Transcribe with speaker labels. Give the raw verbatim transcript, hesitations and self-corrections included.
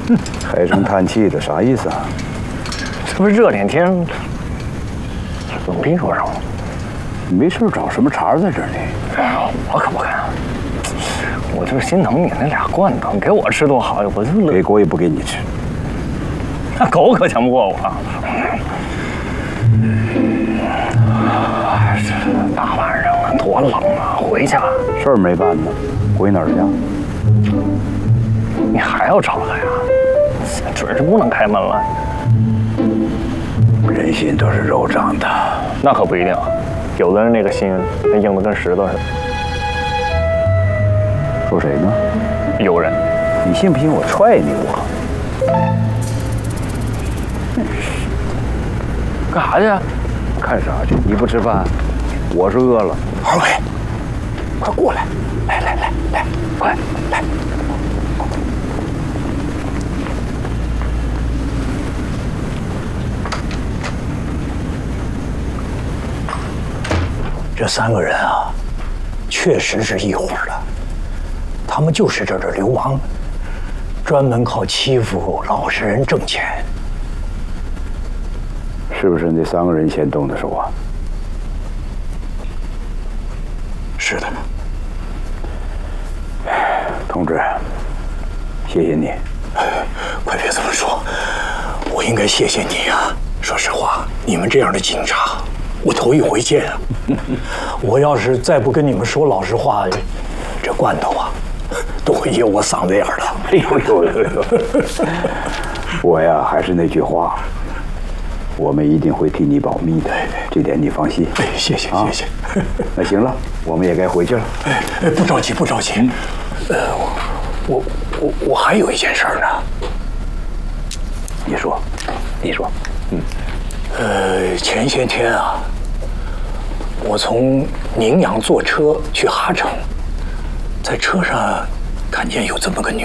Speaker 1: 唉声叹气的啥意思啊？
Speaker 2: 这不是热天天，冷冰说上了。
Speaker 1: 你没事找什么茬在这里？
Speaker 2: 我可不敢。我就是心疼你那俩罐头，你给我吃多好，我就乐。
Speaker 1: 给狗也不给你吃。
Speaker 2: 那狗可强不过我。哎，这大晚上的多冷啊！回去吧。
Speaker 1: 事儿没办呢，回哪儿去？
Speaker 2: 你还要找他呀？准是不能开门了。
Speaker 1: 人心都是肉长的，
Speaker 2: 那可不一定，有的人那个心那硬的跟石头似的。
Speaker 1: 说谁呢？
Speaker 2: 有人，
Speaker 1: 你信不信我踹你我？
Speaker 2: 干啥去？
Speaker 1: 看啥去？你不吃饭，我是饿了。
Speaker 3: 二位，快过来！来来来来，快来！这三个人啊，确实是一伙的。他们就是这儿的流氓，专门靠欺负老实人挣钱。
Speaker 1: 是不是那三个人先动的手啊？
Speaker 3: 是的，
Speaker 1: 同志，谢谢你。
Speaker 3: 快别这么说，我应该谢谢你啊！说实话，你们这样的警察，我头一回见啊。我要是再不跟你们说老实话，这罐头啊，都会噎我嗓子眼儿了。
Speaker 1: 哎呦呦呦呦！我呀，还是那句话，我们一定会替你保密的，这点你放心。
Speaker 3: 哎，谢谢谢谢。
Speaker 1: 那行了，我们也该回去了。
Speaker 3: 哎哎，不着急不着急。呃，我我我我还有一件事儿呢。
Speaker 1: 你说，你说。
Speaker 3: 嗯。呃，前些天啊，我从宁阳坐车去哈城，在车上看见有这么个女